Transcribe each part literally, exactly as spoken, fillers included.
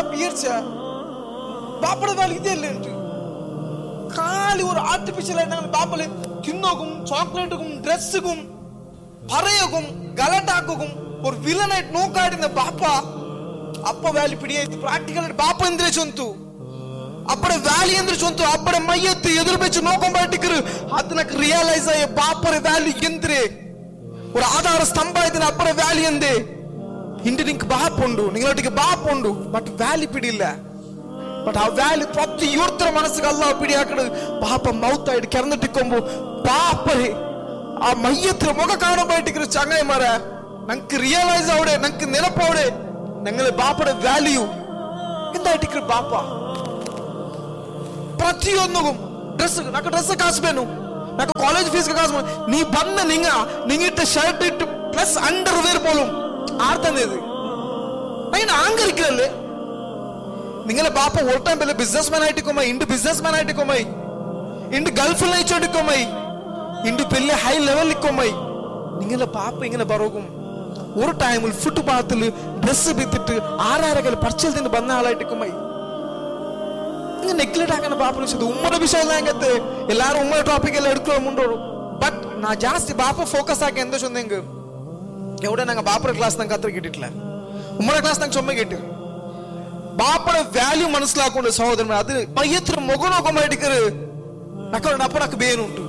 പീർച്ച ബാപ്പയുടെ വാല്യൂ ഇതല്ലേ ഉണ്ട്. കാലി ഒരു ആർട്ടിഫിഷ്യൽ ആയിട്ട് ബാപ്പല് തിന്നോക്കും ചോക്ലേറ്റുക്കും ഡ്രസ്സുക്കും പറയക്കും ഗലട്ടാക്കും ഒരു വില്ലനായിട്ട് നോക്കാടിന്ന ബാപ്പ അപ്പ വാല്യൂ പിടിയായിട്ട് പ്രാക്ടിക്കൽ ബാപ്പ എന്തിനെ ചൊന്തു അപ്പടെ വാല്യൂ എന്തിനു ചൊന്തു അപ്പടെ മയ്യത്ത് എതിർ വെച്ച് നോക്കുമ്പോഴേക്ക് അത് నాకు రియలైజ్ అయ్యే బాపర వాల్యూ ఎంద్రే ഒരു ആധാര സ്തംഭത്തിന് അപ്പടെ വാല്യൂ എന്തേ ഇണ്ട് നിങ്ങക്ക് ബാപ്പുണ്ടു നിങ്ങളൊട്ടിക്ക് ബാപ്പുണ്ടു ബട്ട് വാല്യൂ പിടിയില്ല. ബട്ട് ആ വാല്യൂ പ്രതി യൂർത്തര മനസ്സിൽ അല്ലാഹ് പിടിയാക്കണ് ബാപ്പ മൗത്തായിട്ട് കിടന്നിട്ടിക്കുമ്പോ ബാപ്പരെ ആ മയ്യത്തിന് മുഖ കാണുമ്പോഴേക്ക് ചങ്ങായിമാരെ ഞങ്ങക്ക് റിയലൈസ് ആവടെ ഞങ്ങക്ക് നിലപ്പോടെ ഞങ്ങളെ ബാപ്പയുടെ വാല്യൂ എന്തായിട്ട് ബാപ്പ ప్రతియొన్నగు డ్రెస్ నాకు డ్రెస్ కాసుబేను నాకు కాలేజ్ ఫీజు కాసు నీ బంద నింగ నింగిట shirt it plus under wear పోലും ആർത്തന്നത് അതിന് ആങ്കറിക്കല്ലേ നിങ്ങളെ ബാപ്പ ഓൾ ടൈം വല്ല ബിസിനസ്മാൻ ആയിട്ടിക്കുമായി ഇണ്ട് ബിസിനസ്മാൻ ആയിട്ടിക്കുമായി ഇണ്ട് ഗൾഫിൽ നയിച്ചോണ്ടിക്കുമായി ഇണ്ട് വലിയ ഹൈ ലെവലിക്കുമായി നിങ്ങളെ ബാപ്പ ഇങ്ങനെ പറയും ഒരു ടൈമിൽ ഫുട്പാത്തിൽ ഡ്രസ് വിത്തിട്ട് ആരാരെങ്കിലും പർച്ചേസ് ചെയ്ത് വന്ന ആളായിട്ടിക്കുമായി ನೆಗ್ಲೆಕ್ಟ್ ಹಾಕೋಣ ಬಾಪ ವಿಷಯದ ಉಮ್ಮನ ವಿಷಯ ಹೆಂಗತ್ತೆ ಎಲ್ಲಾರು ಉಮ್ಮನ ಟಾಪಿಕ್ ಎಲ್ಲ ಎಡ್ಕೊಳ್ಳೋ ಮುಂಡೋರು. ಬಟ್ ನಾ ಜಾಸ್ತಿ ಬಾಪ ಫೋಕಸ್ ಹಾಕಿ ಎಂದ ಚೊಂದೆಂಗ ಎವಡೆ ನಂಗೆ ಬಾಪರ ಕ್ಲಾಸ್ ನಂಗೆ ಹತ್ರ ಗಿಟ್ಟಿಟ್ಲ ಉಮ್ಮನ ಕ್ಲಾಸ್ ನಂಗೆ ಚೊಮ್ಮೆ ಗಿಟ್ಟಿರು ಬಾಪರ ವ್ಯಾಲ್ಯೂ മനസ്സിലാക്കൊണ്ട് സഹോദരൻ അത് മയ്യത്ര മുഖനോക്കം എടുക്കര് നക്ക നപ്പ നക്ക് ബേനുണ്ട്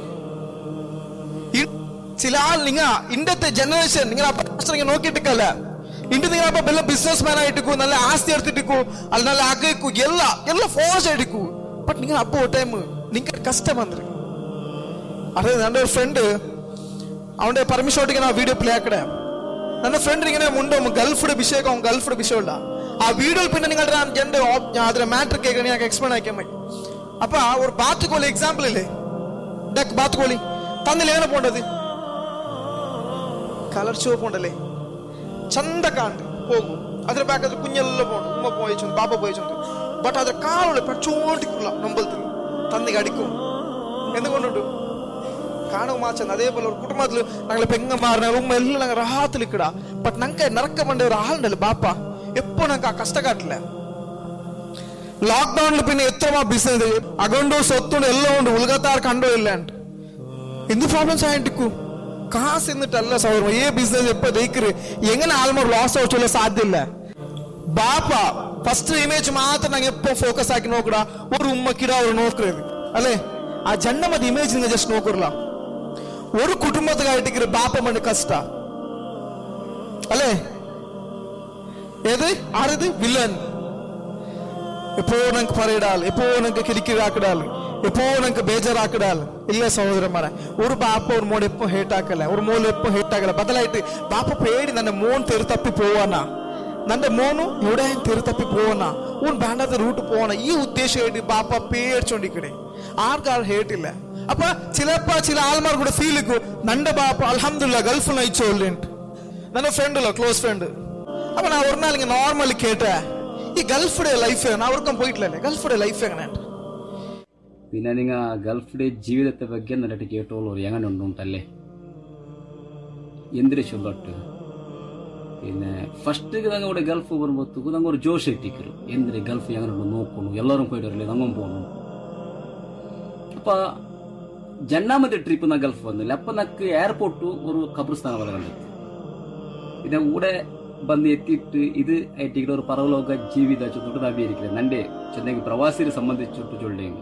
ചില ആൾ നിങ്ങ ഇന്നത്തെ ജനറേഷൻ നിങ്ങൾ അപ്പ നോക്കിയിട്ടിക്കല്ല ಇಂದು ನೀವಪ್ಪ ಬೆಲ್ಲ ಬಿಸ್ನೆಸ್ ಮ್ಯಾನ್ ಆಯ್ಟಿಕು നല്ല ಆಸ್ತಿ എടുത്തിട്ടിക്കു ಅಲ್ಲಿ നല്ല ಆಗೈಕು ಎಲ್ಲ ಎಲ್ಲ ಫೋರ್ಸ್ ಆಯ್ಟಿಕು ಬಟ್ നിങ്ങൾ അപ്പോ ടൈം നിങ്ങൾക്ക് കഷ്ടം വന്നിரு അതെ എൻ്റെ ഒരു ഫ്രണ്ട് അവന്റെ പെർമിഷൻ ഓട്ടിക്ക് ആ വീഡിയോ പ്ലേ ആക്കടേ ನನ್ನ ಫ್ರೆಂಡ್ ഇങ്ങനെ മുണ്ടോ ഗൾഫിയുടെ വിഷയം അവൻ ഗൾഫിയുടെ വിഷയമുള്ള ആ വീഡിയോയിൽ പിന്നെ നിങ്ങളുടെ എൻ്റെ അതിന്റെ മാറ്റർ കേൾക്കണേ ഞാൻ എക്സ്പ്ലെയിൻ ആക്കിയാൽ മതി. അപ്പൊ ഒരു ബാത്ത് കോളി എക്സാമ്പിൾ ഇല്ലേ ബാത്ത് കോളി തന്നില്ല എങ്ങനെ പോണ്ടത് കളർ ചുവപ്പ് ഉണ്ടല്ലേ ಚಂದ ಕಾಂಡ್ ಹೋಗು ಅದ್ರ ಬೇಕಾದ್ರೆ ಕುഞ്ഞೆಲ್ಲ പോണു ഉമ്മ പോയിച്ചൊന്ന് ബാപ്പ പോയിച്ചൊന്ന് ബട്ട് അದ್ರ കാലുള്ള പച്ചോട്ടിക്കുള്ള നമ്പലത്തിൽ തന്നിക്ക് അടിക്കും എന്തുകൊണ്ടുണ്ട് കാണുക മാച്ചത് അതേപോലെ ഒരു കുടുംബത്തിൽ ഞങ്ങളെ പെങ്ങന്മാർ ഉമ്മ എല്ലാം ഞങ്ങൾ റാഹത്തിൽ ഇക്കടാ ബട്ട് ഞങ്ങൾക്ക് നറക്കം വേണ്ട ഒരു ആളുണ്ടല്ലോ ബാപ്പ എപ്പോ ഞങ്ങൾക്ക് ആ കഷ്ട കാട്ടില്ല. ലോക്ക്ഡൌണിൽ പിന്നെ എത്ര ബിസിനസ് അകണ്ടോ സ്വത്തുണ്ട് എല്ലാം ഉണ്ട് ഉൾഗത്താർ കണ്ടോ ഇല്ലാണ്ട് എന്ത് പ്രോബ്ലംസ് ആയിട്ടിക്കൂ കാസ് എന്നിട്ടല്ല സൗകര്യം ഏ ബിസിനസ് എപ്പോ ജയിക്കറ് എങ്ങനെ ആൾമോർ ലോസ് ആവശ്യമുള്ള സാധ്യല്ല. ബാപ്പ ഫസ്റ്റ് ഇമേജ് മാത്രം ഞങ്ങൾ എപ്പോ ഫോക്കസ് ആക്കി നോക്കടാ ഒരു ഉമ്മക്കിട ഒരു നോക്കരുത് അല്ലെ ആ ജന്മത് ഇമേജ് നിങ്ങൾ ജസ്റ്റ് നോക്കറില്ല ഒരു കുടുംബത്തിലായിട്ട് ബാപ്പ മണ്ണ് കഷ്ട അല്ലെ ഏത് ആരത് വില്ലൻ എപ്പോ ഞങ്ങൾക്ക് പറയിടാൽ എപ്പോ ഞങ്ങൾക്ക് കിരിക്കിടാക്കിടാൽ എപ്പോ ഞങ്ങൾക്ക് ബേജാറാക്കിടാൽ ഇല്ല സഹോദരന്മാരെ ഒരു ബാപ്പ ഒരു മോൻ എപ്പോ ഹേട്ട് ആക്കല്ല ഒരു മോൻ എപ്പോ ഹേട്ട് ആക്കല്ല ബദലായിട്ട് ബാപ്പ പേടി ನನ್ನ മോൻ തെരുത്തപ്പി പോവാനാ ನನ್ನ മോನು എവിടെ തെരുത്തപ്പി പോവാനാ ഓൻ വേണ്ടാത്ത റൂട്ട് പോവാനാ ഈ ഉദ്ദേശമായിട്ട് ബാപ്പ പേടിച്ചോണ്ടിക്കണേ ആർക്കാർ ഹേട്ടില്ല. അപ്പൊ ചിലപ്പോ ചില ആൾമാർ കൂടെ ഫീൽ ഇക്കു നന്റെ ബാപ്പ അൽഹംദുലില്ലാ ഗൾഫിൽ നയിച്ചോല്ലുണ്ട് ನನ್ನ ഫ്രണ്ട് ഇല്ല ക്ലോസ് ഫ്രണ്ട് അപ്പൊ ഞാൻ ഒരു നാൾ ഇങ്ങനെ നോർമലി കേട്ടേ ഈ ഗൾഫിടെ ലൈഫ് ഞാൻ അവർക്കും പോയിട്ടില്ലല്ലേ ഗൾഫിടെ ലൈഫ് എങ്ങനെയാണ് പിന്നെ നിങ്ങൾ ഗൾഫിലെ ജീവിതത്തെ ಬಗ್ಗೆ എന്നിട്ട് കേട്ടോളൂ എങ്ങനെ ഉണ്ടുണ്ടല്ലേ എന്തിനു ചൊല്ലട്ട് പിന്നെ ഫസ്റ്റ് ನಂಗೆ ഇവിടെ ഗൾഫ് വരുമ്പോഴത്തേക്ക് ನಂಗೆ ഒരു ജോഷ് ഇട്ടിക്കರು എന്തിന് ഗൾഫ് എങ്ങനെ ഉണ്ട് നോക്കണം എല്ലാവരും പോയിട്ട് വരില്ലേ നമ്മളും പോകണം. അപ്പൊ ജന്നാമത്തെ ട്രിപ്പ് നാ ഗൾഫ് വന്നില്ല അപ്പൊ നക്ക് എയർപോർട്ട് ഒരു ഖബർസ്ഥാനം പോലെ കണ്ടെത്തി പിന്നെ കൂടെ ಬಂದು ಎತ್ತಿಟ್ಟು ಇದು ಐಟಿಗೆ ഒരു ಪರಲೋಕ ಜೀವಿತ ಚುಟ್ಟು ನಾವಿರಿಕ್ಕಿದೆ ನಂಡೆ ಚೆಂದಾಗಿ ಪ್ರವಾಸಿಗೆ ಸಂಬಂಧಿಸಿಟ್ಟು ಚೊಲ್ಲೆಂಗೆ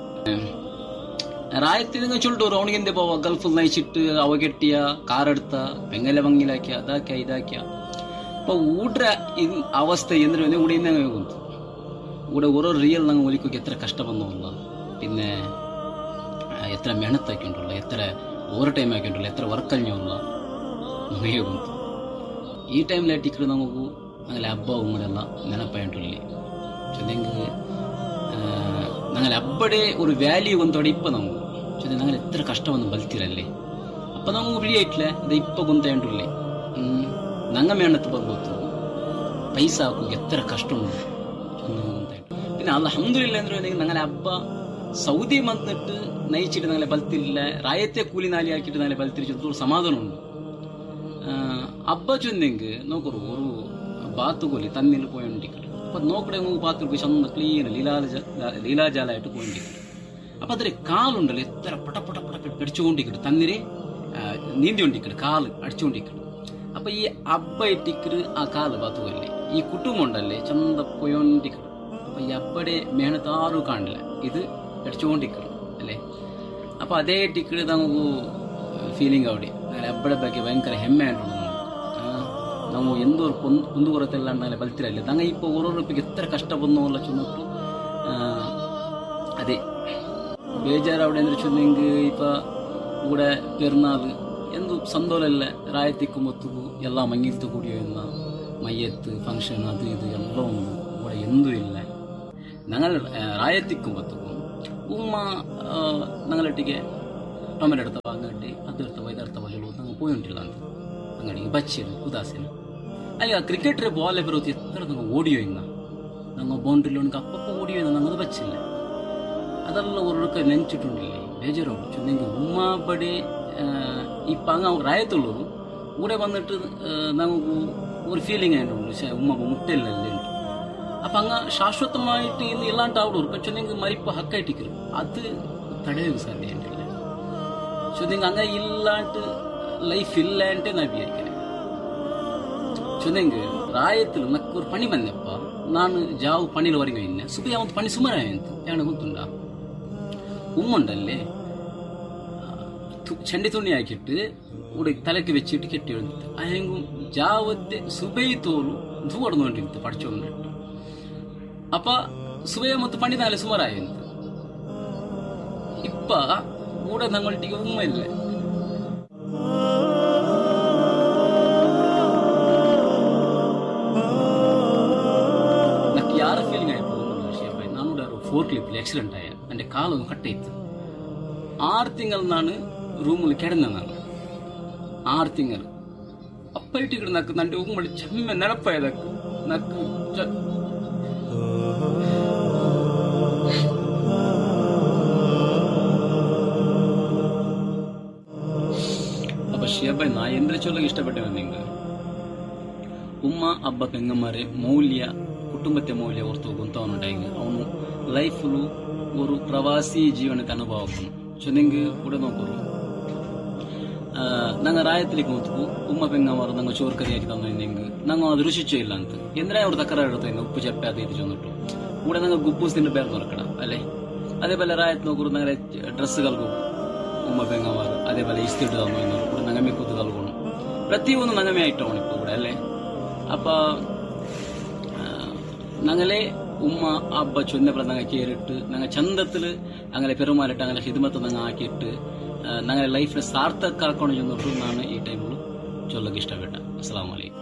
ರಾಯತ್ತಿನ ചൊല്ലിട്ടു അവണിക്കെന്തേ പോവാ ഗൾഫിൽ നയിച്ചിട്ട് അവ കെട്ടിയ കാറെടുത്ത പെങ്ങല ഭംഗിലാക്കിയ അതാക്കിയ ഇതാക്കിയ അപ്പൊ ഊട്ര അവസ്ഥ എന്തിനു ഇവിടെ ഇന്നെ കുಂತು ഇവിടെ ഓരോ റിയൽ ನಂಗೆ ഒലിക്കൊക്കെ എത്ര കഷ്ടം വന്നോല്ല പിന്നെ എത്ര മെഹനത്താക്കിയിട്ടുള്ള എത്ര ഓവർ ടൈം ആക്കിയിട്ടുള്ള എത്ര വർക്ക് കഴിഞ്ഞോല്ല ನಮಗೆ ಕುಂತು ಈ ಟೈಮ್ಲಾയിട്ട് ಇಕ್ಕಡೆ ನಮಗೂ ഞങ്ങളെ ಹಬ್ಬ ഉമ്മടെಲ್ಲ ನೆನಪಾയിട്ടുള്ളി ചെന്തെങ്കിൽ ഞങ്ങളെ ಹಬ್ಬಡೆ ഒരു ವ್ಯಾಲ್ಯೂ ಒಂದೊಡೆ ಇಪ್ಪ ನಾವು ചെന്തെ ഞങ്ങൾ എത്ര കഷ്ടമൊന്നും ബൽത്തിരല്ലേ അപ്പൊ നമുക്ക് പിടിയായിട്ടില്ല ഇത് ഇപ്പൊ കുന്തേണ്ടുള്ളി ഞങ്ങ മേണത്ത് ಬರ್ಬೋದು പൈസ ಹಾಕುക എത്ര കഷ്ടമുണ്ട് പിന്നെ അൽഹംദുലില്ലാ ಅಂದ್ರೆ ഞങ്ങളെ ಹಬ್ಬ സൗദി വന്നിട്ട് നയിച്ചിട്ട് ഞങ്ങളെ ബൽത്തില്ല ರಾಯത്തെ കൂലി നാലി ആക്കിയിട്ട് ഞങ്ങളെ ബൽത്തിരിച്ചു സമാധാനം ഉണ്ട്. ಹಬ್ಬ ಚೊಂದೆಂಗ್ ನೋಕರು ഒരു ബാത്ത് കോലി തന്നിൽ പോയോണ്ടിക്കട്ടെ അപ്പം നോക്കടെ നമുക്ക് പാത്രം ചന്ത ക്ലീൻ ലീലാജ ലീലാജാലായിട്ട് പോയിട്ടിരിക്കും. അപ്പം അതിൽ കാലുണ്ടല്ലോ എത്ര പട പട പട പിടിച്ചുകൊണ്ടിരിക്കും, തന്നിരെ നീന്തിക്കൊണ്ടിരിക്കും, കാല് അടിച്ചുകൊണ്ടിരിക്കും. അപ്പം ഈ അബ്ബ ഇട്ടിക്കറ് ആ കാല് പാത്തുമല്ലേ, ഈ കുട്ടുംബം ഉണ്ടല്ലേ ചന്ത പോയോണ്ടിരിക്കണം. അപ്പം ഈ അബ്ബയുടെ മേഹനത്താറും കാണില്ല, ഇത് അടിച്ചുകൊണ്ടിരിക്കണം ಅಲ್ಲೇ ಅಪ್ಪ ಅದೇ ಟಿಕ್ಕಡೆ ನಮಗೂ ಫೀಲಿಂಗ್ ಅವಡಿ ನಾಳೆ ಹಬ್ಬದ ಬಗ್ಗೆ ಭಯಂಕರ ಹೆಮ್ಮೆ ಉಂಟು ನಾವು ಎಂದೋರು ಕೊಂದು ಕುಂದುಕೊರತೆಲ್ಲ ನಾಳೆ ಬಲ್ತಿರಲ್ಲ ನಂಗೆ ಇಪ್ಪ ಓರೋರೂಪಿಗೆ ಎತ್ತರ ಕಷ್ಟ ಬಂದವಲ್ಲ ಚುನ್ನಟ್ಟು ಅದೇ ಬೇಜಾರು ಅವಡೆ ಅಂದ್ರೆ ಚುನ್ನಂಗೆ ಇಪ್ಪ ಕೂಡ ಪೆರ್ನಾಲ್ ಎಂದು ಸಂದೋಲೆಲ್ಲ ರಾಯತಿಕ್ಕು ಮೊತ್ತಗೂ ಎಲ್ಲ ಮಂಗಿಲ್ತು ಕುಡಿಯೋಲ್ಲ ಮೈಯತ್ತು ಫಂಕ್ಷನ್ ಅದು ಇದು ಎಲ್ಲ ಒಂದು ಕೂಡ ಎಂದೂ ಇಲ್ಲ ഞങ്ങൾ റായത്തിക്കും പത്തുക്കും ഉമ്മ ഞങ്ങളൊട്ടിಗೆ ಟೊಮೆಟೊ എടുത്തವ അങ്ങോട്ട് ಅದು ಇರ್ತವ ಇದು ಇರ್ತವ ಹೇಳುವುದು ನಂಗೆ ಪೋಯುಂಟಿಲ್ಲ ಅಂತ ಅಂಗಡಿಗೆ ಬಚ್ಚಿರು ಉದಾಸೀನ ಅಲ್ಲಿ ಆ ಕ್ರಿಕೆಟ್ರೆ ಬಾಲ್ ಬರೋದು ಎತ್ತರ ನಂಗೆ ಓಡಿಯೋ ಇನ್ನ ನಂಗೆ ಬೌಂಡ್ರಿಲಿ ಉಂಟು ಅಪ್ಪಪ್ಪ ಓಡಿಯೋ ಇನ್ನ ನಂಗೆ ಅದು ಬಚ್ಚಿಲ್ಲ ಅದೆಲ್ಲ ಒರಕ ನೆಂಚಿಟ್ಟುಂಡಿಲ್ಲ ಬೇಜಾರು ಚುಂದಂಗೆ ಉಮ್ಮ ಬಡಿ ಇಪ್ಪ ಹಂಗೆ ಅವ್ರು ರಾಯತುಳ್ಳೂರು ಊರೇ ಬಂದಿಟ್ಟು ನಮಗೂ ഒരു ഫീലിംഗ് ആയിട്ടുണ്ട് ഉമ്മ മുട്ടയില്ലല്ലേ ഉണ്ട് അപ്പം അങ്ങ് ശാശ്വതമായിട്ട് ഇന്ന് ഇല്ലാണ്ട് അവിടെ ഒരു ചൊന്നെങ്കിൽ മരിപ്പ് ഹക്കായിട്ടിരിക്കും അത് തടയുക സാധ്യതയില്ല ചൊന്നെങ്കിൽ അങ്ങ് ഇല്ലാണ്ട് ലൈഫ് ഇല്ലാണ്ടേ ഞാൻ വിചാരിക്കണേ ചൊന്നെങ്കിൽ ರಾಯത്തിൽ ನಕ್ಕ ഒരു പണി ಬಂದೆಪ್ಪ ನಾನು ಜಾವು ಪಣಿಲು ಹೊರಗೆ ಇನ್ನೆ ಸುಬಿ ಅವತ್ತು ಪಣಿ ಸುಮಾರು ಅಂತ ಯಾಣ ಗೊತ್ತುಂಡ ഉമ്മുണ്ടല്ലേ ചെണ്ടി തുണി ആക്കിയിട്ട് ഇവിടെ തലക്ക് വെച്ചിട്ട് കെട്ടി എഴുതിട്ട് അയങ്കും ജാവത്തെ സുബൈ തോലും ധൂടന്നുകൊണ്ടിരുന്നു പഠിച്ചുകൊണ്ടിട്ട് ಅಪ್ಪ ಸುಬೆಯ ಮತ್ತು ಪಂಡಿತಾಲೆ ಸುಮಾರಾಯಂತ ಇಪ್ಪ ಕೂಡ ನಂಗೊಟ್ಟಿಗೆ ಉಮ್ಮ ಇಲ್ಲ నాకు ಯಾರ ಫೀಲಿಂಗ್ ಆಯ್ತು ವಿಷಯ ನಾನು ಫೋರ್ ಕ್ಲಿಪ್ ಆಕ್ಸಿಡೆಂಟ್ ಆಯ എൻ്റെ ಕಾಲೊಂದು ಕಟ್ಟೈತು ಆರು ತಿಂಗಳು ನಾನು ರೂಮಲ್ಲಿ ಕೆಡಂದ ನಾನು ಆರು ತಿಂಗಳು ಅಪ್ಪ ಇಟ್ಟಿಗಳು ನಕ್ಕು ನಂಡೆ ಉಮ್ಮಡಿ ಚೆಮ್ಮೆ ನೆನಪಾಯದಕ್ಕು ನಕ್ಕು അപ്പൊ ഷിയബ നാ എന്തൊരു ചൊല്ലക്ക് ഇഷ്ടപ്പെട്ടവൻ നിങ്ങൾ ഉമ്മ ಅಬ್ಬ ಪೆಂಗಮ್ಮರೆ ಮೌಲ್ಯ ಕುಟುಂಬത്തെ ಮೌಲ್ಯ ಓರ್ತು ಗೊಂತವನುಂಟಾಗಿ ಅವನು ಲೈಫ್ಲು ഒരു പ്രവാസി ಜೀವನಕ್ಕೆ ಅನುಭವ ಚೊಂದಿಂಗ್ ಕೂಡ ನೋಕೋರು ನಂಗೆ ರಾಯತ್ಲಿಕ್ಕೆ ಹೋಗ್ತು ಉಮ್ಮ ಪೆಂಗಮ್ಮರು ನಂಗೆ ಚೋರು ಕರಿ ಹಾಕಿ ತಂದು ನಿಂಗೆ ನಂಗೆ ಅದು ರುಚಿಚ್ಚು ಇಲ್ಲ ಅಂತ ಎಂದ್ರೆ ಅವ್ರು ತಕರಾರು ಇರುತ್ತೆ ಉಪ್ಪು ಚಪ್ಪೆ ಅದು ಇದು ಚೊಂದಿಟ್ಟು ಕೂಡ ನಂಗೆ ಗುಬ್ಬೂಸ್ ತಿಂಡು ಬೇರೆ ನೋಡ್ಕಡ ಅಲ್ಲೇ അതേപോലെ ರಾಯತ್ നോക്കൂ ഞങ്ങളെ ഡ്രസ്സ് കൽക്കും ഉമ്മ പെങ്ങമാർ അതേപോലെ ഇസ്തിട്ട് തന്നു ಕೂಡ നങ്ങമേ കൂത്ത് കൽക്കണം ಪ್ರತಿಯೊಂದು നങ്ങമേ ആയിട്ടാണ് ഇപ്പോൾ ഇവിടെ അല്ലേ അപ്പ ഞങ്ങളെ ഉമ്മ അബ്ബ ചൊന്നപ്പോൾ ഞങ്ങൾ കയറിയിട്ട് ഞങ്ങൾ ചന്തത്തിൽ ഞങ്ങളെ പെരുമാറിട്ട് ഞങ്ങളെ ഹിദ്മത്ത് ഞങ്ങൾ ആക്കിയിട്ട് ഞങ്ങളെ ലൈഫിനെ സാർത്ഥക്കാക്കണം ചെന്നിട്ട് ഞാൻ ഈ ടൈമിൽ ചൊല്ലക്ക് ഇഷ്ടപ്പെട്ട അസ്സലാമു അലൈക്കും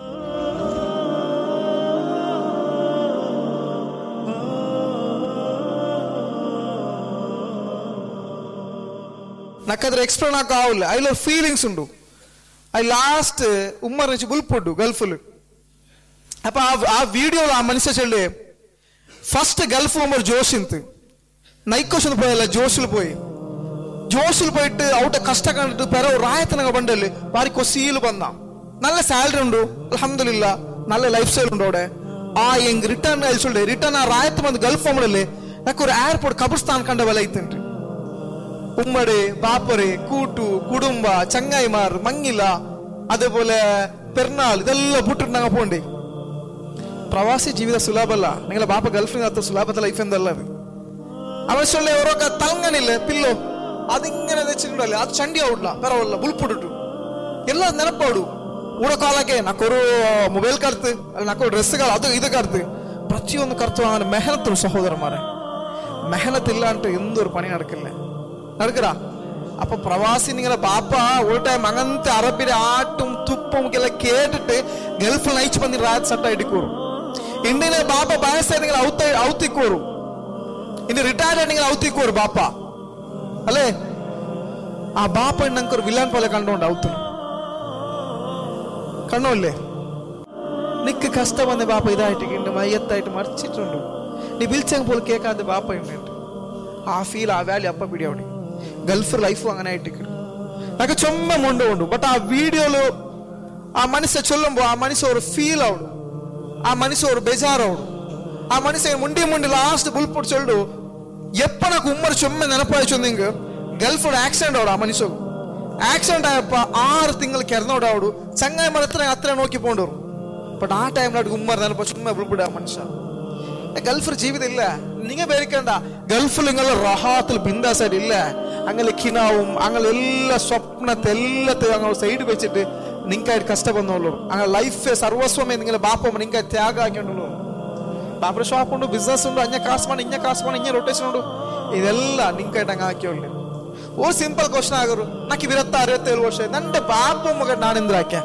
నాకది ఎక్స్ప్లెయిన్ నాకు కావాలి ఐలో ఫీలింగ్స్ ఉండు ఐ లాస్ట్ ఉమ్మర్ నుంచి గుల్పుడ్డు గల్ఫ్లు అప్ప ఆ వీడియోలో ఆ మనిషి చెల్లి ఫస్ట్ గల్ఫ్ ఉమ్మర్ జోషింత్ ನೈಕೋಶನ್ ಪೋಯಲ್ಲ ಜೋಶಿಲ್ ಪೋಯಿ ಜೋಶಿಲ್ പോയിട്ട് ഔട്ട് കഷ്ട കണ്ടിട്ട് പെരവ് റായത്തനങ്ങ ബണ്ടല് വാരിക്കോ സീൽ ಬಂದ നല്ല സാലറി ഉണ്ട് അൽഹംദുലില്ലാ നല്ല ലൈഫ് സ്റ്റൈൽ ഉണ്ട് അവിടെ ആ ಎಂಗ್ ರಿಟರ್ನ್ ಅಲ್ಸುಳ್ಳೆ ರಿಟರ್ನ್ ಆ ರಾಯತ್ ಬಂದು ಗಲ್ಫ್ ಒಮ್ಮಡಲ್ಲಿ ಯಾಕೆ ഒരു ಏರ್ಪೋರ್ಟ್ ಕಬ್ರಸ್ತಾನ್ ಕಂಡ ಬಲ ಐತನ್ರಿ ഉമ്മടെ ബാപ്പറെ കൂട്ടു കുടുംബ ചങ്ങായിമാർ മങ്ങില അതേപോലെ പെരുന്നാൾ ഇതെല്ലാം ಬಿಟ್ಟಿട്ട് ನಂಗೆ പോണ്ടേ ಪ್ರವಾಸಿ ಜೀವಿತ ಸುಲಭ ಅಲ್ಲ ನಿಂಗಳ ಬಾಪ ಗಲ್ಫ್ನಿಂದ ಹತ್ತು ಸುಲಭದ ಲೈಫ್ ಎಂದಲ್ಲ ಅದು ಅವಶ್ಯ ಅವರೊಕ್ಕ ತಲಂಗನಿಲ್ಲ ಪಿಲ್ಲೋ അതിങ്ങനെ വെച്ചിട്ടുണ്ടല്ലേ അത് ചണ്ടി ആവില്ല പരവല്ല ബുൾപ്പിട്ടിട്ടു എല്ലാം ನೆನಪಾಡು ಊಡ ಕಾಲಕ್ಕೆ ನಾಕೊರು ಮೊಬೈಲ್ ಕರ್ತು ಅಲ್ಲಿ ನಾಕೋ ಡ್ರೆಸ್ಗಳು ಅದು ಇದು ಕರ್ತು ಪ್ರತಿಯೊಂದು ಕರ್ತು ಅವನ ಮೆಹನತ್ತು ಸಹೋದರಮಾರೆ ಮೆಹನತ್ ಇಲ್ಲ ಅಂತ ಎಂದೊരു പണി നടക്കില്ല നടക്കടാ അപ്പൊ പ്രവാസി നിങ്ങളെ ബാപ്പ ഒരു ടൈം അങ്ങനത്തെ അറബിയുടെ ആട്ടും തുപ്പും എല്ലാം കേട്ടിട്ട് ഗൾഫിൽ നയിച്ചു ಬಂದಿ ರಾತ್ ಸಟ್ಟ ಇಡಿಕೋರು ಇಂಡಿಯನ್ ಬಾಪ ಬಯಸ್ತಾರೆ നിങ്ങൾ ಔತ ಔತಿಕೋರು ಇನ್ನು ರಿಟೈರ್ಡ್ നിങ്ങൾ ಔತಿಕೋರು ಬಾಪ ಅಲ್ಲೇ ಆ ಬಾಪ ನಂಗೆ ವಿಲನ್ പോലെ കണ്ടോണ്ട് ഔത്തുന്നു കണ്ണോല്ലേ നിക്ക് കഷ്ടം വന്ന ബാപ്പ ഇതായിട്ട് മയ്യത്തായിട്ട് മറിച്ചിട്ടുണ്ട് നീ വിളിച്ചെങ്കിൽ പോലും കേൾക്കാതെ ബാപ്പ ഉണ്ട് ആ ഫീൽ ആ വാല്യൂ അപ്പ പിടിയോടി ഗൾഫ് ലൈഫ് അങ്ങനെ ആയിട്ട് నాకు ചുമ്മാ മുണ്ട് കൊണ്ടു ബട്ട് ആ വീഡിയോలో ఆ మనిషి చొల్లంబో ఆ మనిషి ఒక ఫీల్ అవుడు ఆ మనిషి ఒక బెజార్ అవుడు ఆ మనిషి ముండి ముండి లాస్ట్ బుల్పుడు చొల్డు ఎప్ప నాకు ఉమ్మరు చొమ్మె నెనపాయచ్చు నింగు ಗಲ್ಫ್ ಆಕ್ಸಿಡೆಂಟ್ ಅವಡು ಆ ಮನುಷ್ಯ ಆಕ್ಸಿಡೆಂಟ್ ಆಯಪ್ಪ ಆರು ತಿಂಗಳು ಕೆರೆದೋಡು ಅವಡು ಚಂಗಾಯಿ ಮರ ಹತ್ರ ಹತ್ರ ನೋಕಿ ಪೋಂಡವ್ರು ಬಟ್ ಆ ಟೈಮ್ ನಾಡು ಉಮ್ಮರ್ ನೆನಪ ಸುಮ್ಮನೆ ಬಿಡ್ಬಿಡ ಆ ಮನುಷ್ಯ ഗൾഫിൽ ജീവിതം ഇല്ല. നിങ്ങൾ പേടിക്കണ്ട, ഗൾഫിൽ നിങ്ങളെ റഹാത്തിൽ ബിന്ദാസായിട്ട് ഇല്ല. അങ്ങനെ കിനാവും അങ്ങനെ എല്ലാ സ്വപ്നത്തെ എല്ലാத்தையும் അങ്ങനെ സൈഡ് വെച്ചിട്ട് നിങ്ങൾക്കായിട്ട് കഷ്ടപ്പെടുന്നുള്ളൂ. അങ്ങനെ ലൈഫ് സർവസ്വമേ നിങ്ങളെ ബാപ്പ നിങ്ങൾ ത്യാഗം ആക്കിയിട്ടുള്ളൂ. ബാപ്പയുടെ ഷോപ്പ് ഉണ്ട്, ബിസിനസ് ഉണ്ട്, അഞ്ഞ കാശ് വേണം, ഇഞ്ഞ കാശ് വേണം, ഇഞ്ഞ റൊട്ടേഷൻ ഉണ്ട്. ಇದೆಲ್ಲ ನಿಂಕಾയിട്ട് ಹಂಗೆ ಹಾಕಿಕೊಳ್ಳಿ. ಓ ಸಿಂಪಲ್ ಕ್ವಶನ್ ಆಗರು, ನಾಕ್ ಇರತ್ತ ಅರವತ್ತೇಳು ವರ್ಷ ನಂಡೆ ಬಾಪ ಮಗ ನಾನೆಂದ್ರೆ ಹಾಕ್ಯ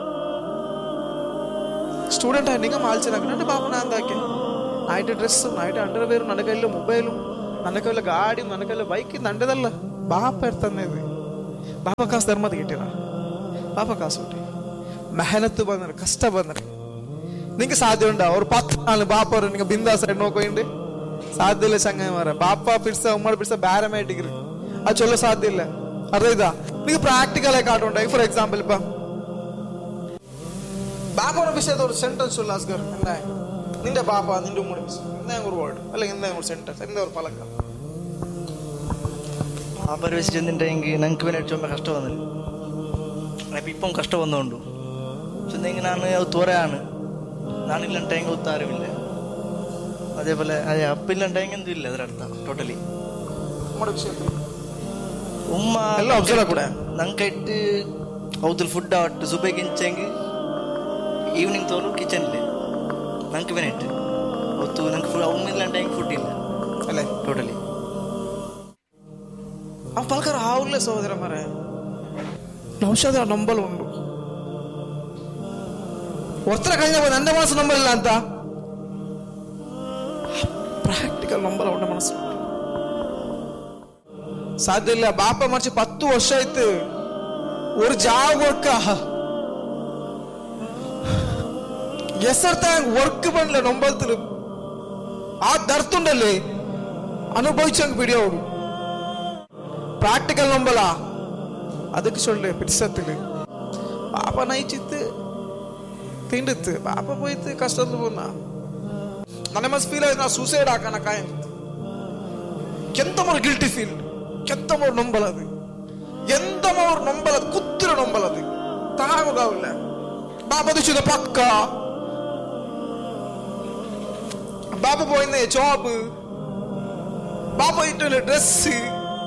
ಸ್ಟೂಡೆಂಟ್ ಆಗಿ ನಿಂಗೆ ಮಾಲ್ಚಿನಾಗ ನಂಡೆ ಬಾಪ ನಾನು ಹಾಕೆ ನೈಟ್ ಡ್ರೆಸ್ಸು ನೈಟ್ ಅಂಡರ್ವೇರು, ನನ್ನ ಕೈಯಲ್ಲಿ ಮೊಬೈಲು, ನನ್ನ ಕೈಯಲ್ಲಿ ಗಾಡಿ, ನನ್ನ ಕೈಯಲ್ಲಿ ಬೈಕ್, ನಂಡೆದಲ್ಲ ಬಾಪ ಇರ್ತಾನೆ. ಬಾಪ ಕಾಸು ಧರ್ಮದ ಗಿಟ್ಟಿರ, ಬಾಪ ಕಾಸು ಉಂಟು, ಮೆಹನತ್ತು ಬಂದ್ರೆ ಕಷ್ಟ ಬಂದ್ರೆ ನಿಂಗೆ ಸಾಧ್ಯ ಉಂಟ. ಅವ್ರು ಪತ್ತು ನಾಲ್ಕು ಬಾಪ ಅವರು ನಿಂಗೆ ಬಿಂದಾಸ ನೋಕೊಂಡಿ ಸಾಧ್ಯ ಇಲ್ಲ. ಚಂಗ ಮಾರ ಬಾಪ ಪಿಡ್ಸ ಉಮ್ಮಡ್ ಪಿಡ್ಸ ಬೇರೆ ಮೇ ಡಿಗ್ರಿ ಅದು ಚೊಲ್ಲೋ ಸಾಧ್ಯ ಇಲ್ಲ. ಅರ್ಧ ಇದ ನಿಂಗೆ ಪ್ರಾಕ್ಟಿಕಲ್ ಆಗಿ ಕಾಟು ಉಂಟ. ಫಾರ್ ಎಕ್ಸಾಂಪಲ್ ಇಪ್ಪ ബാപ്പയുടെ വിഷയത്തെ ഒരു സെന്റൻസ് ഉള്ള അസ്ഗർ എന്താ നിന്റെ ബാപ്പ നിന്റെ ഉമ്മയുടെ വിഷയം എന്താ ഒരു വേർഡ് അല്ലെങ്കിൽ എന്താ ഒരു സെന്റൻസ് എന്താ ഒരു പലക്ക ബാപ്പയുടെ വിഷയം എന്തിണ്ടെങ്കിൽ ഞങ്ങൾക്ക് വേണ്ടി ചുമ കഷ്ടം വന്നില്ല. അപ്പം ഇപ്പം കഷ്ടം വന്നുകൊണ്ടു ചെന്നെങ്കിൽ ഞാൻ തോരയാണ് നാണില്ലുണ്ടെങ്കിൽ ഒത്താരുമില്ല. അതേപോലെ അതെ അപ്പില്ലുണ്ടെങ്കിൽ എന്തും ഇല്ല അതിനർത്ഥം ടോട്ടലി ഉമ്മ ഞങ്ങൾക്കായിട്ട് ഔത്തിൽ ഫുഡ് ആവട്ടെ സുബൈക്ക് ഇഞ്ചെങ്കിൽ ಈವ್ನಿಂಗ್ ತೋರು ಕಿಚನ್ಲಿ ನಂಗೆ ಬೇನೆಟ್ಟು ಅವತ್ತು ನಂಗೆ ಫುಡ್ ಅವ್ನ ಇಲ್ಲಾಂಟ ಹೆಂಗೆ ಫುಡ್ ಇಲ್ಲ ಅಲ್ಲ ಟೋಟಲಿ ಆ ಪಲ್ಕರ ಆವ್ಲೇ ಸಹೋದರ ಮರ ಔಷಧ ನಂಬಲ್ ಉಂಟು ಒತ್ತರ കഴിഞ്ഞ ನನ್ನ ಮನಸ್ಸು ನಂಬಲಿಲ್ಲ ಅಂತ ಪ್ರಾಕ್ಟಿಕಲ್ ನಂಬಲ್ ಅವನ ಮನಸ್ಸು ಸಾಧ್ಯ ಇಲ್ಲ. ಬಾಪ ಮರ್ಚಿ ಪತ್ತು ವರ್ಷ ಆಯ್ತು ഒരു ജാബ് കൊടുക്ക എസർത്താൻ വർക്ക് പണില്ല നൊമ്പലത്തിലും ആ ദർത്തുണ്ടല്ലേ അനുഭവിച്ചങ്ങ് പിടിയോടും. പ്രാക്ടിക്കൽ നൊമ്പലാ ಅದಕ್ಕೆ ಸೊಳ್ಳೆ ಪಿಡಿಸತ್ತಿಲ್ಲ. ಪಾಪ ನೈಚಿತ್ತು ತಿಂಡಿತ್ತು ಪಾಪ പോയിട്ട് കഷ്ടത്തിൽ പോന്ന ನನ್ನ ಮನಸ್ಸು ಫೀಲ್ ಆಯ್ತು. ನಾ ಸೂಸೈಡ್ ಹಾಕೋಣ ಕಾಯ ಎಂತಮೋರು ಗಿಲ್ಟಿ ಫೀಲ್, ಎಂತಮೋರು ನೊಂಬಲದು, ಎಂತಮೋರು ನೊಂಬಲದು, ಕುತ್ತಿರ ನೊಂಬಲದು ತಾಗೋದಾವಿಲ್ಲ. ബാപ്പ ദിശുന്ന പക്ക ബാപ്പ പോയിന്ന ജോബ്, ബാപ്പ ഇട്ടുള്ള ഡ്രസ്,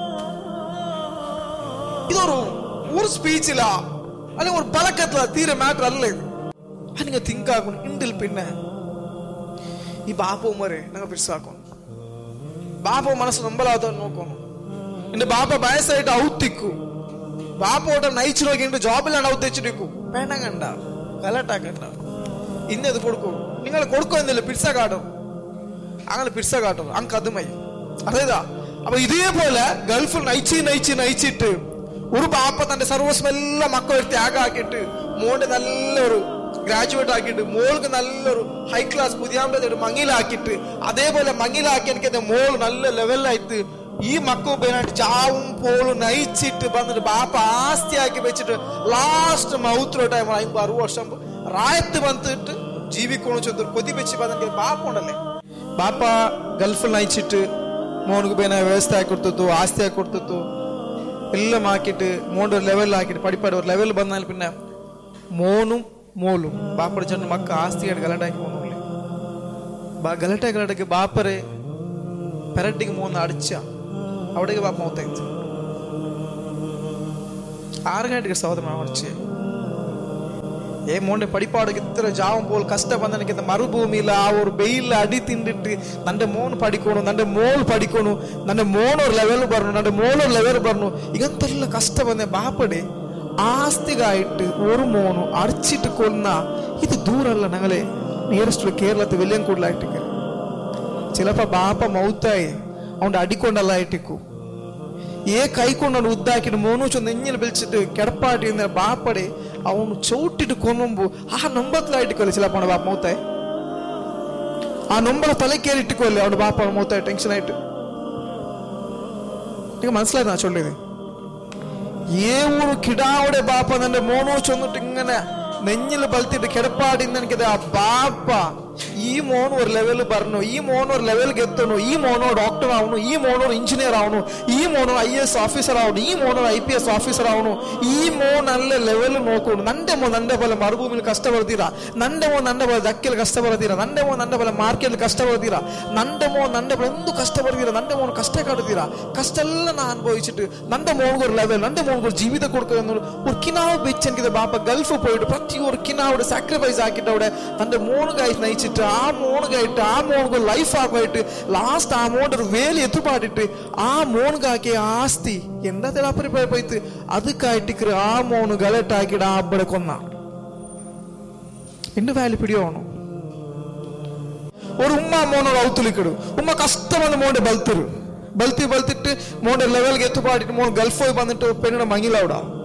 ഇതൊരു ഒരു സ്പീച്ചില അല്ലെങ്കിൽ ഒരു പഴക്കത്തില തീരെ മാറ്റർ അല്ല ഇത്. നിങ്ങൾ തിങ്ക് ആക്കണം ഇണ്ടിൽ പിന്നെ ഈ ബാപ്പ ഉമ്മരെ നിങ്ങൾ പിടിച്ചാക്കണം. ബാപ്പ മനസ്സ് നമ്പലാത്ത നോക്കണം. എന്റെ ബാപ്പ വയസ്സായിട്ട് ഔത്തിക്കൂ, ബാപ്പ ഓട്ടം നയിച്ചു നോക്കിയിട്ട് ജോബിലാണ് ഔത്തിച്ചിരിക്കൂ. വേണങ്ങണ്ട കലട്ടാക്കണ്ട, ഇന്നത് കൊടുക്കൂ. നിങ്ങൾ കൊടുക്കുന്നില്ല പിടിച്ച കാട്ടും, അങ്ങനെ പിടിച്ച കാട്ടും അങ്ങ് അതുമായി അതേതാ. അപ്പൊ ഇതേപോലെ ഗൾഫിൽ നയിച്ച് നയിച്ച് നയിച്ചിട്ട് ഒരു ബാപ്പ തന്റെ സർവസ്വം എല്ലാം മക്കളെ ത്യാഗം ആക്കിയിട്ട് മോന്റെ നല്ലൊരു ഗ്രാജുവേറ്റ് ആക്കിയിട്ട് മോൾക്ക് നല്ലൊരു ഹൈ ക്ലാസ് പുതിയാമ്പേതായിട്ട് മങ്ങിലാക്കിയിട്ട് അതേപോലെ മങ്ങിലാക്കി എനിക്ക് മോൾ നല്ല ലെവലിലായിട്ട് ഈ മക്കളുപേനായിട്ട് ചാവും പോളും നയിച്ചിട്ട് വന്നിട്ട് ബാപ്പ ആസ്തിയാക്കി വെച്ചിട്ട് ലാസ്റ്റ് മൗത്ര ടൈം അമ്പത് അറുപത് വർഷം റായത്ത് വന്നിട്ട് ജീവിക്കണു ചെന്ന് കൊതി വെച്ച് പറഞ്ഞ ബാപ്പ ഉണ്ടല്ലേ. ബാപ്പ ഗൾഫിൽ നയിച്ചിട്ട് മോനുക്ക് പേന വ്യവസ്ഥ ആക്കി കൊടുത്തു, ആസ്തി ആക്കി കൊടുത്തു, എല്ലാം ആക്കിയിട്ട് മോൻ്റെ ഒരു ലെവലിലാക്കിയിട്ട് പഠിപ്പാട് ഒരു ലെവലിൽ വന്നാൽ പിന്നെ മോനും മോളും ബാപ്പയുടെ ചെന്ന് മക്ക ആസ്തിയായിട്ട് ഗലട്ടാക്കി പോകുന്നില്ലേ. ഗലട്ടായി ഗലട്ടയ്ക്ക് ബാപ്പരെ പെരട്ടിക്ക് മൂന്ന് അടിച്ച അവിടേക്ക് ബാപ്പ മൗത്തായി ആറുകായിട്ട് സഹോദരനാണ് അടിച്ച് ഏ മോന്റെ പഠിപ്പാടൊക്കെ ഇത്ര ജാവും പോൽ കഷ്ടം വന്നെനിക്ക് മറുഭൂമിയില്ല ആ ഒരു വെയിലിൽ അടി തിണ്ടിട്ട് നന്റെ മോൻ പഠിക്കണു, നന്റെ മോൾ പഠിക്കണു, നന്റെ മോണൊരു ലെവൽ പറഞ്ഞു, നന്റെ മോളൊരു ലെവൽ പറഞ്ഞു. ഇങ്ങനത്തെല്ലാം കഷ്ടം വന്ന ബാപ്പടെ ആസ്തികായിട്ട് ഒരു മോണു അടിച്ചിട്ട് കൊന്ന ഇത് ദൂരല്ല. ഞങ്ങളെ നിയറസ്റ്റ് കേരളത്തിൽ വലിയ കൂടുതലായിട്ട് ചിലപ്പോ ബാപ്പ മൗത്തായി അവന്റെ അടിക്കൊണ്ടല്ല ആയിട്ടിക്കൂ. ഏ കൈക്കൊണ്ടു ഉದ್ದಾക്കിട്ട് മോനു ചൊന്ന് നെഞ്ഞിൽ വിളിച്ചിട്ട് കിടപ്പാട്ടി ബാപ്പടെ അവನು ಚೌಟಿಟ್ಟು ಕೊನೊಂಬು ಆ ನೊಂಬತ್ಲ ಇಟ್ಟುಕೊಳ್ಳಿ ಚಿಲಪ್ಪ ಬಾಪ ಮೌತಾಯಿ ಆ ನೊಂಬಲ ತಲೆ ಕೇಳಿ ಇಟ್ಟುಕೊಳ್ಳಿ ಅವನು ಬಾಪ ಮೌತಾಯಿ ಟೆನ್ಷನ್ ಆಯ್ತು. ಈಗ മനസ്സിലായി ഞാൻ ചൊല്ലിയത് ഏ ഒരു കിടാവിടെ ബാപ്പ നിന്റെ മോനോ ചൊന്നിട്ട് ഇങ്ങനെ നെഞ്ഞിൽ ബലത്തിട്ട് കിടപ്പാടി എനിക്കത് ആ ബാപ്പ ഈ മോൻ ഒരു ലെവൽ പറഞ്ഞു, ഈ മോൻ ഒരു ലെവലിൽ എത്തണു, ഈ മോനോ ഡോക്ടർ ആവണു, ഈ മോനോ എഞ്ചിനീയർ ആവണു, ഈ മോനോ ഐ എസ് ഓഫീസർ ആവണു, ഈ മോനോ ഐ പി എസ് ഓഫീസർ ആവണു, ഈ മോൻ നല്ല ಲೆವೆಲ್ ನೋಕೊಂಡು ನಂಡೆ ಮೋ ನಂಡೆ പോലെ ಮರುಭೂಮಿಲಿ ಕಷ್ಟ ಬರ್ತೀರಾ, ನಂಡೆ ಮೋ ನಂಡೆ പോലെ ದಕ್ಕಿಲಿ ಕಷ್ಟ ಬರ್ತೀರಾ, ನಂಡೆ ಮೋ ನಂಡೆ പോലെ ಮಾರ್ಕೆಟ್ ಕಷ್ಟ ಬರ್ತೀರಾ, ನಂಡೆ ಮೋ ನಂಡೆ പോലെ എന്തു കഷ്ട ಬರ್ತೀರಾ, ನಂಡೆ ಮೋನ್ ಕಷ್ಟ ಕಾಡ್ತೀರಾ. ಕಷ್ಟ ಎಲ್ಲ ನಾ ಅನುಭವಿച്ചിട്ട് ನಂಡೆ മോൻക്ക് ഒരു ലെവൽ, ನಂಡೆ മോൻക്ക് ഒരു ജീവിതം കൊടുക്കുക എന്നുള്ള ഒരു കിനാവ് വെച്ച് എനിക്ക് ബാപ്പ ഗൾഫ് പോയിട്ട് പ്രതി ഒരു കിനാവിടെ സാക്രിഫൈസ് ആക്കിയിട്ട് അവിടെ തന്റെ മോണുകായിട്ട് നയിച്ചിട്ട് ആ മോണുകായിട്ട് ആ മോൻക്ക് ലൈഫ് ആക്കുമായിട്ട് ലാസ്റ്റ് ആ മോന്റെ ഒരു വേലി എത്തുപാടിട്ട് ആ മോൻകാക്കിയ ആസ്തി എന്താ തെളാപ്പരി പോയിട്ട് ಅದಕ್ಕಾಯ್ತಿಕ್ರೆ ಆ ಮೋನು ಗಲೆಟಾಕಿಡ ಆ ಅಬ್ಬಡೆ ಕೊನ್ನ ಇನ್ನು ವ್ಯಾಲಿ ಪಿಡಿಯೋನು ஒரு உம்மா மோனோட அவுத்துலிக்கடு உம்மா கஷ்டமான மோண்ட பல்த்திரு ಬಲ್ತಿ ಬಲ್ತಿಟ್ಟು ಮೋಂಡೆ ಲೆವೆಲ್ಗೆ ಎತ್ತು ಪಾಡಿಟ್ಟು ಮೋನ್ ಗಲ್ಫ್ ಹೋಗಿ ಬಂದಿಟ್ಟು ಪೆಣ್ಣಿನ ಮಂಗಿಲವಡ